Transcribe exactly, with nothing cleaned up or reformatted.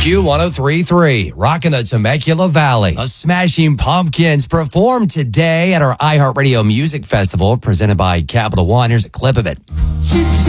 Q one oh three point three, rocking the Temecula Valley. The Smashing Pumpkins performed today at our iHeartRadio Music Festival presented by Capital One. Here's a clip of it.